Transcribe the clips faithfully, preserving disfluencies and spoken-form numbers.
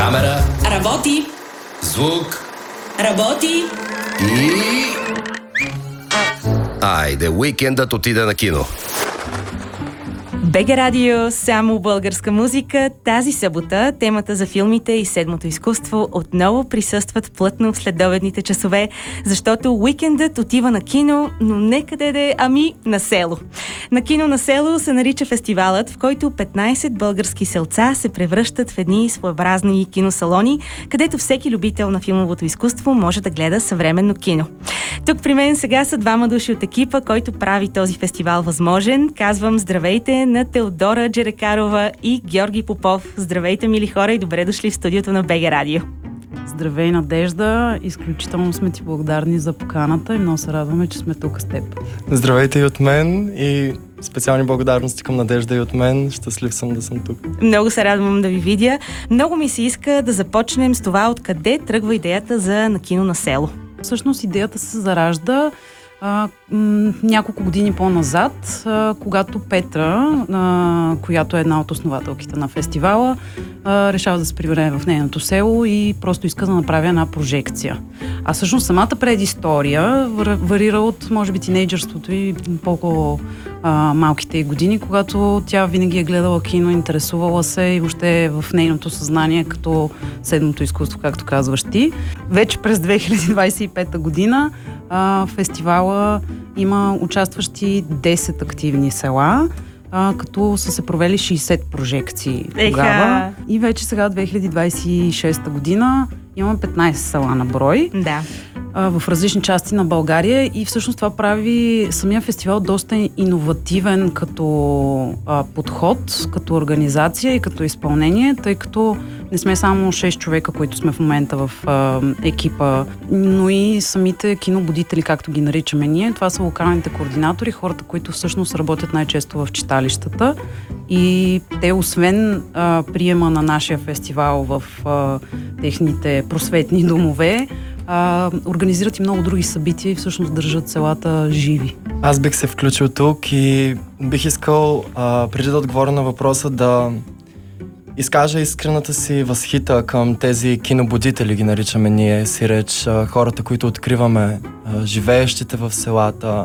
Камера. Работи. Звук. Работи. И... Айде, уикендът отида на кино. БГ Радио, само българска музика. Тази събота темата за филмите и седмото изкуство отново присъстват плътно в следобедните часове, защото уикендът отива на кино, но не къде да е, ами на село. На кино на село се нарича фестивалът, в който петнайсет български селца се превръщат в едни своеобразни киносалони, където всеки любител на филмовото изкуство може да гледа съвременно кино. Тук при мен сега са двама души от екипа, който прави този фестивал възможен. Казвам здравейте на Теодора Джерекарова и Георги Попов. Здравейте, мили хора, и добре дошли в студиото на БГ Радио. Здравей, Надежда! Изключително сме ти благодарни за поканата и много се радваме, че сме тук с теб. Здравейте и от мен, и специални благодарности към Надежда и от мен. Щастлив съм да съм тук. Много се радвам да ви видя. Много ми се иска да започнем с това, откъде тръгва идеята за на кино на село. Всъщност идеята се заражда а, м- няколко години по-назад, а, когато Петра, а, която е една от основателките на фестивала, а, решава да се прибере в нейното село и просто иска да направи една прожекция. А всъщност самата предистория варира от, може би, тинейджърството и по-ко а, малките години, когато тя винаги е гледала кино, интересувала се и въобще е в нейното съзнание като седмото изкуство, както казваш ти. Вече през две хиляди двайсет и пета година а, фестивала има участващи десет активни села, а, като са се провели шейсет прожекции тогава. И вече сега, две хиляди двайсет и шеста година, имаме петнайсет села на брой. Да. В различни части на България, и всъщност това прави самия фестивал доста иновативен като а, подход, като организация и като изпълнение, тъй като не сме само шест човека, които сме в момента в а, екипа, но и самите кинобудители, както ги наричаме ние. Това са локалните координатори, хората, които всъщност работят най-често в читалищата, и те, освен а, приема на нашия фестивал в а, техните просветни домове, А, организират и много други събития и всъщност държат селата живи. Аз бих се включил тук и бих искал, а, преди да отговоря на въпроса, да изкажа искрената си възхита към тези кинобудители, ги наричаме ние, си реч, а, хората, които откриваме, а, живеещите в селата,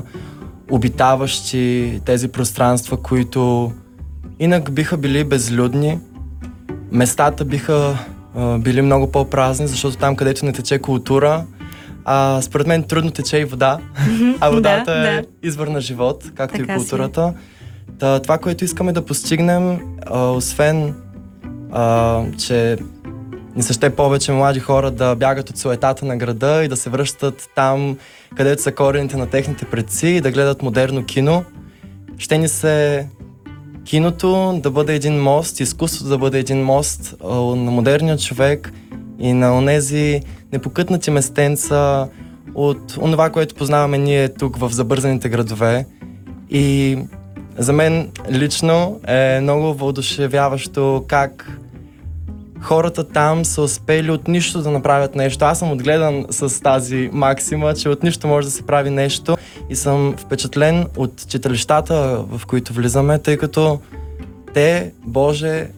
обитаващи тези пространства, които инак биха били безлюдни. Местата биха били много по-празни, защото там, където не тече култура, а, според мен трудно тече и вода, а водата да, е да. извор на живот, както така и културата. Та, това, което искаме да постигнем, а, освен, а, че ни се ще повече млади хора да бягат от суетата на града и да се връщат там, където са корените на техните предци и да гледат модерно кино, ще ни се киното да бъде един мост, изкуството да бъде един мост а, на модерния човек и на онези непокътнати местенца от онова, което познаваме ние тук в забързаните градове. И за мен лично е много въодушевяващо как хората там са успели от нищо да направят нещо. Аз съм отгледан с тази максима, че от нищо може да се прави нещо, и съм впечатлен от читалищата, в които влизаме, тъй като те, Боже,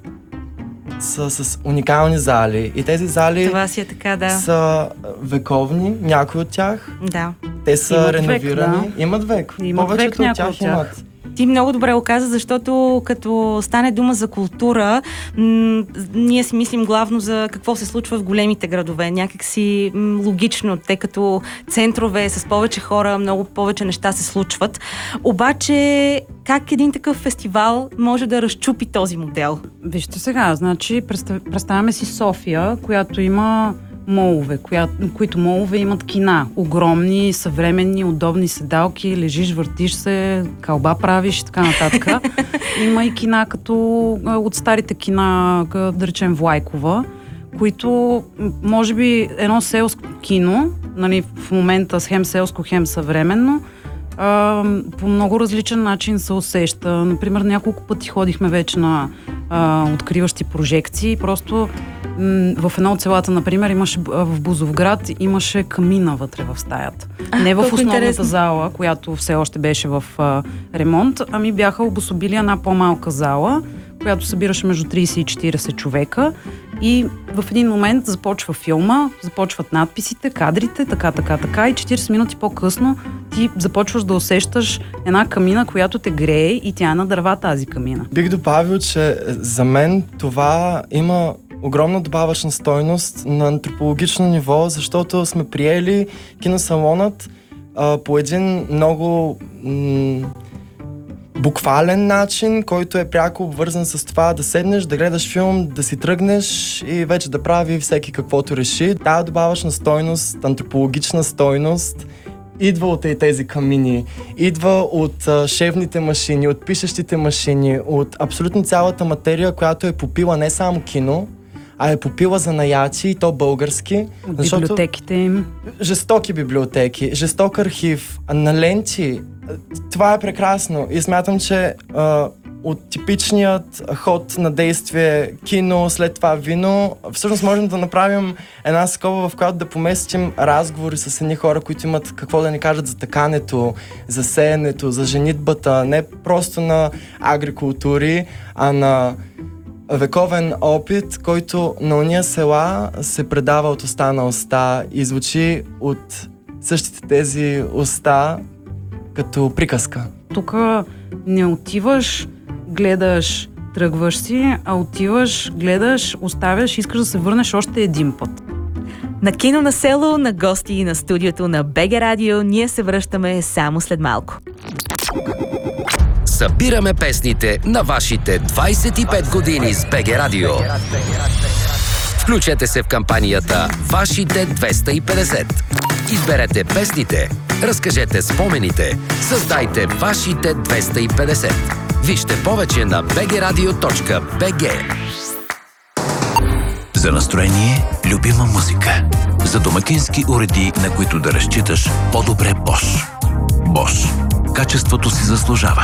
са с уникални зали. И тези зали Това си е така, да. са вековни, някои от тях. Да. Те са Имат реновирани. век, да. Имат век. Имат Повечето век от тях, някои от тях. имат. Ти много добре го каза, защото като стане дума за култура, м- ние си мислим главно за какво се случва в големите градове. Някак си м- логично, тъй като центрове с повече хора, много повече неща се случват. Обаче, как един такъв фестивал може да разчупи този модел? Вижте сега, значи представ... представяме си София, която има молове, коя... които молове имат кина. Огромни, съвременни, удобни седалки, лежиш, въртиш се, кълба правиш и така нататък. Има и кина като от старите кина, да речем Влайкова, които може би едно селско кино, нали, в момента с хем селско, хем съвременно, а, по много различен начин се усеща. Например, няколко пъти ходихме вече на а, откриващи прожекции. Просто м- в едно от селата, например, имаше в Бузовград, имаше камина вътре в стаята. А, Не в основната интересно. зала, която все още беше в а, ремонт, ами бяха обособили една по-малка зала, която събираше между трийсет и четирийсет човека и в един момент започва филма, започват надписите, кадрите, така, така, така и четирийсет минути по-късно ти започваш да усещаш една камина, която те грее и тя е на дърва тази камина. Бих добавил, че за мен това има огромна добавъчна стойност на антропологично ниво, защото сме приели киносалонът а, по един много м- буквален начин, който е пряко обвързан с това да седнеш, да гледаш филм, да си тръгнеш и вече да прави всеки каквото реши. Тая добавъчна стойност, антропологична стойност идва от тези камини, идва от а, шевните машини, от пишещите машини, от абсолютно цялата материя, която е попила не само кино, а е попила занаяти, и то български. От библиотеките им. Жестоки библиотеки, жесток архив, на ленти. Това е прекрасно и смятам, че а, от типичният ход на действие кино, след това вино, всъщност можем да направим една скоба, в която да поместим разговори с едни хора, които имат какво да ни кажат за такането, за сеенето, за женитбата, не просто на агрикултури, а на вековен опит, който на уния села се предава от уста на уста и звучи от същите тези уста като приказка. Тук не отиваш, гледаш, тръгваш си, а отиваш, гледаш, оставяш, искаш да се върнеш още един път. На Кино на село, на гости и на студиото на БГ Радио, ние се връщаме само след малко. Събираме песните на вашите двайсет и пет години с БГ Радио. Включете се в кампанията Вашите двеста и петдесет. Изберете песните, разкажете спомените, създайте Вашите двеста и петдесет. Вижте повече на би джи радио точка би джи. За настроение, любима музика. За домакински уреди, на които да разчиташ, по-добре Bosch. Bosch. Качеството си заслужава.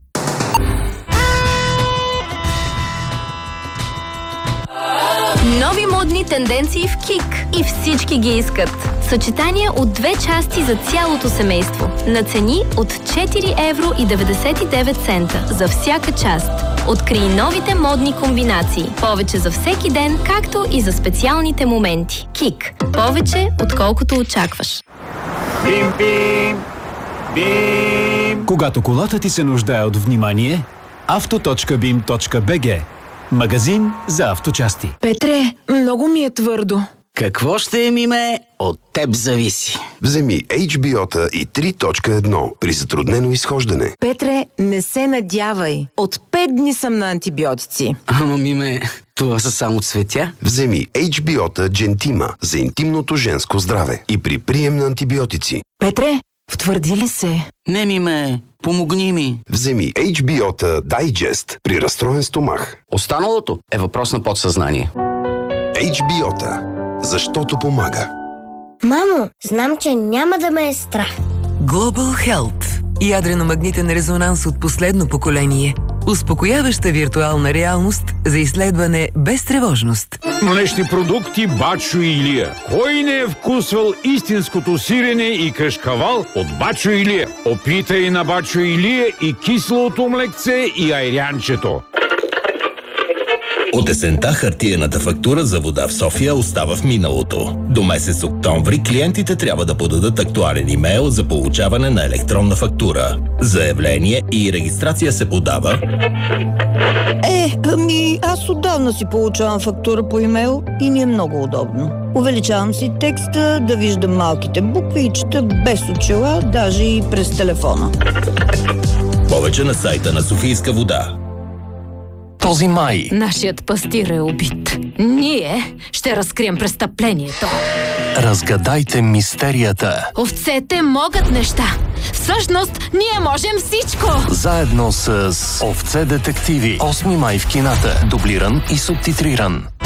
Нови модни тенденции в КИК и всички ги искат. Съчетание от две части за цялото семейство. На цени от четири евро и деветдесет и девет цента за всяка част. Открий новите модни комбинации. Повече за всеки ден, както и за специалните моменти. КИК. Повече, отколкото очакваш. Бим, бим, бим. Когато колата ти се нуждае от внимание, авто точка бим точка би джи. Магазин за авточасти. Петре, много ми е твърдо. Какво ще е, миме? От теб зависи. Вземи Ейч Би О-та и три точка едно при затруднено изхождане. Петре, не се надявай. От пет дни съм на антибиотици. Ама, миме, това са само цветя. Вземи Ейч Би О-та Джентима за интимното женско здраве и при прием на антибиотици. Петре, втвърди ли се? Не, миме, помогни ми. Вземи Ейч Би О-та Дайджест при разстроен стомах. Останалото е въпрос на подсъзнание. Ейч Би О-та. Защото помага. Мамо, знам, че няма да ме е страх. Global Health. Ядрено-магнитен резонанс от последно поколение. Успокояваща виртуална реалност за изследване без тревожност. Млечни продукти Бачо Илия. Кой не е вкусвал истинското сирене и кашкавал от Бачо Илия? Опитай на Бачо Илия и киселото млекце и айрянчето. От есента хартиената фактура за вода в София остава в миналото. До месец октомври клиентите трябва да подадат актуален имейл за получаване на електронна фактура. Заявление и регистрация се подава... Е, ами аз отдавна си получавам фактура по имейл и ми е много удобно. Увеличавам си текста, да виждам малките букви и чета без очила, даже и през телефона. Повече на сайта на Софийска вода. Този май Нашият пастир е убит. Ние ще разкрием престъплението. разгадайте мистерията. Овцете могат неща. Всъщност, ние можем всичко. Заедно с Овце детективи. осми май в кината. Дублиран и субтитриран.